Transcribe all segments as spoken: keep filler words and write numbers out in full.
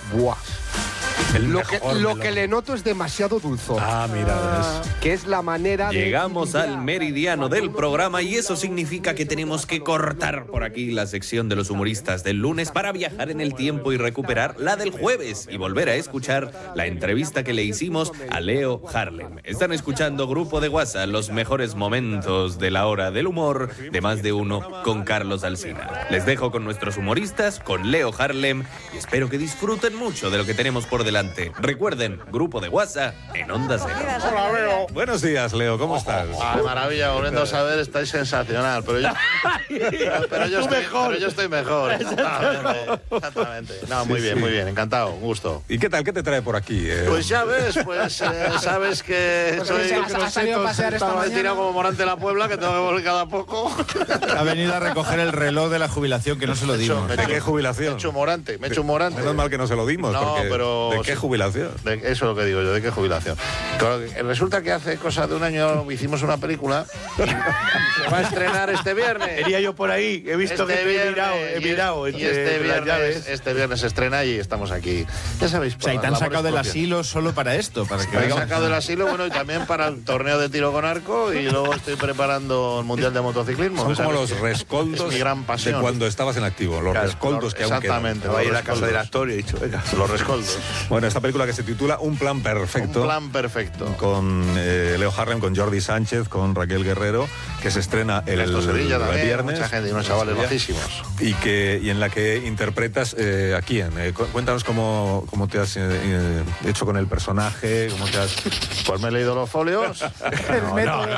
¡buah! El Lo que, lo que le noto es demasiado dulzor. Ah, mira, ves. Que es la manera de... Llegamos al meridiano del programa y eso significa que tenemos que cortar por aquí la sección de los humoristas del lunes para viajar en el tiempo y recuperar la del jueves y volver a escuchar la entrevista que le hicimos a Leo Harlem. Están escuchando Grupo de WhatsApp, los mejores momentos de la hora del humor de Más de Uno con Carlos Alsina. Les dejo con nuestros humoristas, con Leo Harlem, y espero que disfruten mucho de lo que tenemos por delante. Recuerden, Grupo de WhatsApp en Onda Cero. Hola, Leo. Buenos días, Leo, ¿cómo estás? Ay, maravilla, volviendo a saber, estáis sensacional, pero yo, pero yo, estoy, pero yo estoy mejor. Exactamente, exactamente. No, muy Sí, bien, sí. muy bien, encantado, un gusto. ¿Y qué tal? ¿Qué te trae por aquí? Eh, Pues ya ves, pues eh, sabes que Pues soy sí, has- has salido a pasear esta estaba mañana. tirado como Morante de la Puebla, que tengo que volver cada poco. Ha venido a recoger el reloj de la jubilación, que no se lo dimos. Me ¿De he qué hecho- jubilación? Me he hecho Morante, me he hecho Morante. Menos mal que no se lo dimos, No, porque pero ¿de qué sí. jubilación? De- eso es lo que digo yo, ¿de qué jubilación? Claro, que resulta que hace cosa de un año hicimos una película y se va a estrenar este viernes. Venía yo por ahí, he visto Este que te he viernes, mirado, he y- mirado y entre este las viernes, llaves. este viernes se estrena y estamos aquí. Ya sabéis, O sea, y te han sacado del asilo solo para esto, para que Me han vengas. sacado del asilo, bueno, y también para el torneo de tiro con arco, y luego estoy preparando el Mundial de Motociclismo. Son que como sabes los que rescoldos es mi gran de pasón. cuando estabas en activo, los Claro, rescoldos que aún quedan. exactamente. Estaba ahí en la los casa del rescoldos. actor y he dicho, venga. Los rescoldos. Bueno, esta película que se titula Un plan perfecto. Un plan perfecto. Con eh, Leo Harlem, con Jordi Sánchez, con Raquel Guerrero, que se estrena el, Ernesto Sevilla el también, viernes. mucha gente y unos chavales Sevilla. bajísimos. Y, que, y en la que interpretas eh, a quién. Eh, cu- cuéntanos cómo, cómo te has eh, eh, hecho con el personaje, cómo te has... Pues me he leído los folios. El método.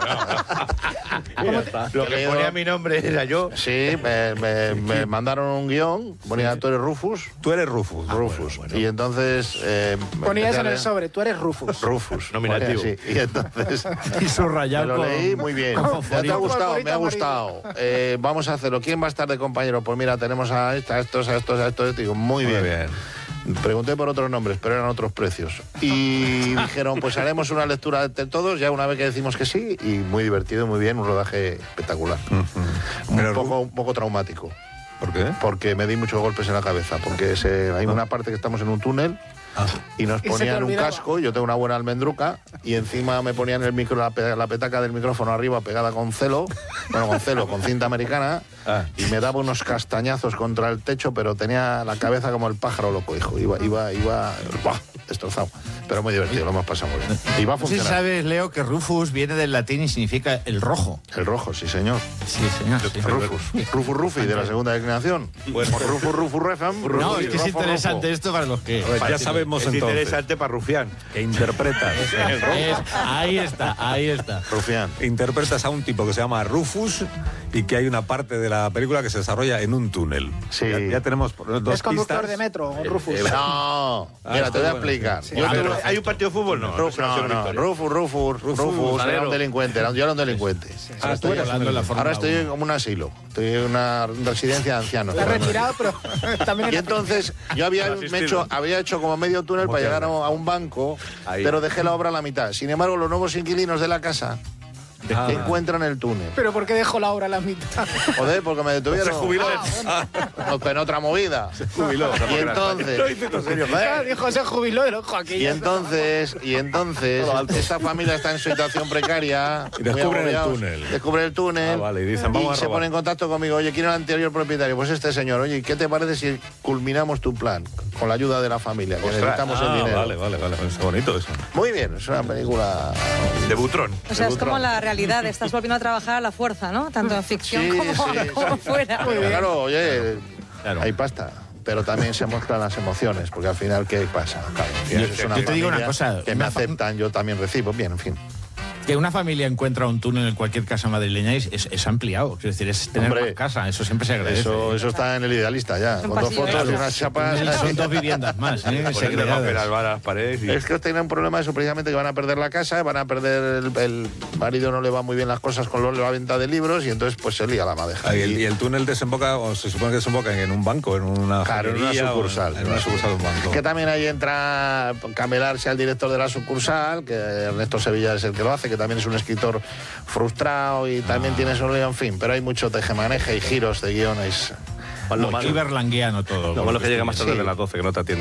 Lo que ponía mi nombre era yo. Sí, me, me- me mandaron un guión, ponía tú eres Rufus. Tú eres Rufus. Rufus. Y entonces... Eh, me Ponías empecé a en el leer- sobre, tú eres Rufus. Rufus. Nominativo. Ponía así. Y entonces... Y subrayado Me lo con- leí muy bien. con Ya te ha fosforito. gustado, me ha Favorito gustado. Eh, vamos a hacerlo. ¿Quién va a estar de compañero? Pues mira, tenemos a esta, a estos, a estos, a estos. Digo, muy Muy bien. bien. Pregunté por otros nombres, pero eran otros precios. Y dijeron, pues haremos una lectura de todos, ya una vez que decimos que sí, y muy divertido, muy bien, un rodaje espectacular. Un Pero poco, un poco traumático, ¿Por qué? porque me di muchos golpes en la cabeza, porque se- hay una parte que estamos en un túnel y nos Y se te ponían un olvidaba. casco, yo tengo una buena almendruca, y encima me ponían el micro, la, pe- la petaca del micrófono arriba pegada con celo, bueno, con celo, con cinta americana, Ah. y me daba unos castañazos contra el techo, pero tenía la cabeza como el pájaro loco, hijo, iba, iba, iba, ¡buah! Destrozado. Pero muy divertido, lo hemos pasado muy bien. Y va a No sé si funcionar. sabes, Leo, que Rufus viene del latín y significa el rojo. El rojo, sí señor. Sí, señor. sí. Rufus. Rufus Rufi, de la segunda declinación. Bueno. Por Rufus Rufus Refam. No, Rufus es que es Rofo, interesante Rofo. esto para los que... Pues ya sabemos Es entonces interesante para Rufián. que interpretas. Es- ahí está, ahí está. Rufián. Interpretas a un tipo que se llama Rufus y que hay una parte de la película que se desarrolla en un túnel. Sí. Ya, ya tenemos dos Es conductor pistas. de metro, Rufus. No, mira, está te voy a bueno, explicar. sí. Yo Ah, te pero lo- ¿hay un partido de fútbol? No, Rufus, no, no, no, Rufus, Rufus, Rufus, era Valero. un delincuente, era un- yo era un delincuente. Ah, tú eras Hablando de la Fórmula Ahora estoy uno. como un asilo, estoy en una residencia de ancianos. Está retirado, pero también Y en la- entonces yo había, me hecho, había hecho como medio túnel para llegar a, a un banco, Ahí. pero dejé la obra a la mitad. Sin embargo, los nuevos inquilinos de la casa Ah. encuentran el túnel. Pero ¿por qué dejó la obra a la mitad? Joder, porque me detuvieron. Se jubiló. No, pero en otra movida. Se jubiló. Y entonces... Lo dices en serio, Ah, joder. dijo, se jubiló el ojo aquí. Y entonces, y entonces, esta familia está en situación precaria. Y muy descubren el agobiados, túnel. Descubren el túnel. Ah, vale, y dicen, vamos a se robar. pone en contacto conmigo. Oye, ¿quién era el anterior propietario? Pues este señor. Oye, ¿qué te parece si culminamos tu plan? Con la ayuda de la familia, que necesitamos el Ah, dinero. vale, vale, vale. Es bonito eso. Muy bien, es una película... De Butrón. O sea, es como la realidad, estás volviendo a trabajar a la fuerza, ¿no? Tanto en ficción Sí, como, sí, como sí. fuera. Pero claro, oye, Claro. hay pasta. Pero también se muestran las emociones, porque al final, ¿qué pasa? Claro, al final Yo- es una yo te digo una familia cosa, que me una fa- aceptan, yo también recibo. Bien, en fin. Que una familia encuentra un túnel en cualquier casa madrileña es, es, es ampliado. Es decir, es tener Hombre, más casa. Eso siempre se agradece. Eso, eso está en el idealista ya. Un Con dos pasillo fotos y extra. unas chapas. Y son dos viviendas más, ¿eh? Ponerle papel segregadas. a las paredes y... Es que tienen un problema de eso, precisamente, que van a perder la casa, van a perder el, el marido, no le va muy bien las cosas con lo- la venta de libros, y entonces pues se lía la madeja. Ah, y, el, y el túnel desemboca, o se supone que desemboca en un banco, en una Claro, en una joyería o sucursal. En una sucursal de un banco. Que también ahí entra Camelarse al director de la sucursal, que Ernesto Sevilla es el que lo hace, que también es un escritor frustrado y también tiene su lío, en fin, pero hay mucho tejemaneje y giros de guiones. Lo malo, Muy berlanguiano todo. lo malo es que llega más tarde Sí. de las doce, que no te atiende.